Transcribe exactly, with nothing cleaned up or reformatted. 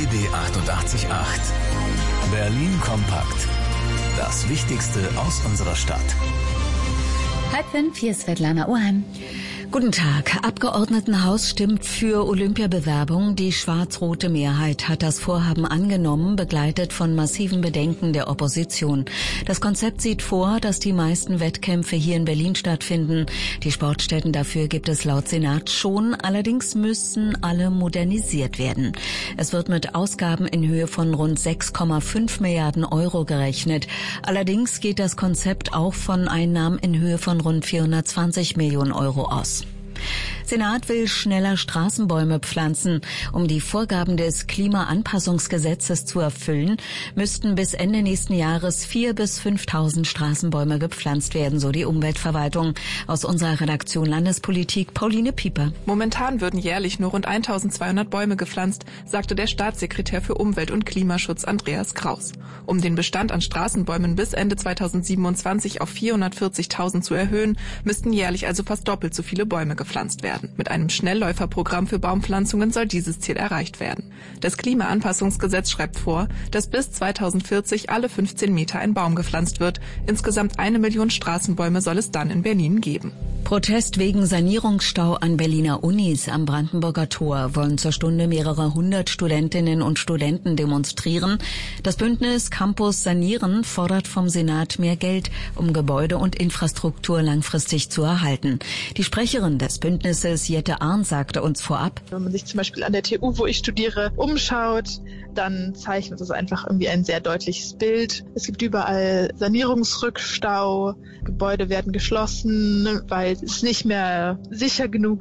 B achtundachtzig Komma acht. Berlin kompakt. Das Wichtigste aus unserer Stadt. Halb fünf, hier ist Svetlana Oheim. Guten Tag. Abgeordnetenhaus stimmt für Olympiabewerbung. Die schwarz-rote Mehrheit hat das Vorhaben angenommen, begleitet von massiven Bedenken der Opposition. Das Konzept sieht vor, dass die meisten Wettkämpfe hier in Berlin stattfinden. Die Sportstätten dafür gibt es laut Senat schon. Allerdings müssen alle modernisiert werden. Es wird mit Ausgaben in Höhe von rund sechs Komma fünf Milliarden Euro gerechnet. Allerdings geht das Konzept auch von Einnahmen in Höhe von rund vierhundertzwanzig Millionen Euro aus. Senat will schneller Straßenbäume pflanzen. Um die Vorgaben des Klimaanpassungsgesetzes zu erfüllen, müssten bis Ende nächsten Jahres viertausend bis fünftausend Straßenbäume gepflanzt werden, so die Umweltverwaltung. Aus unserer Redaktion Landespolitik Pauline Pieper. Momentan würden jährlich nur rund eintausendzweihundert Bäume gepflanzt, sagte der Staatssekretär für Umwelt- und Klimaschutz Andreas Kraus. Um den Bestand an Straßenbäumen bis Ende zweitausendsiebenundzwanzig auf vierhundertvierzigtausend zu erhöhen, müssten jährlich also fast doppelt so viele Bäume gepflanzt werden. Mit einem Schnellläuferprogramm für Baumpflanzungen soll dieses Ziel erreicht werden. Das Klimaanpassungsgesetz schreibt vor, dass bis zweitausendvierzig alle fünfzehn Meter ein Baum gepflanzt wird. Insgesamt eine Million Straßenbäume soll es dann in Berlin geben. Protest wegen Sanierungsstau an Berliner Unis am Brandenburger Tor wollen zur Stunde mehrere hundert Studentinnen und Studenten demonstrieren. Das Bündnis Campus Sanieren fordert vom Senat mehr Geld, um Gebäude und Infrastruktur langfristig zu erhalten. Die Sprecherin des Bündnisses Jette Arndt sagte uns vorab: Wenn man sich zum Beispiel an der T U, wo ich studiere, umschaut, dann zeichnet es einfach irgendwie ein sehr deutliches Bild. Es gibt überall Sanierungsrückstau, Gebäude werden geschlossen, weil es nicht mehr sicher genug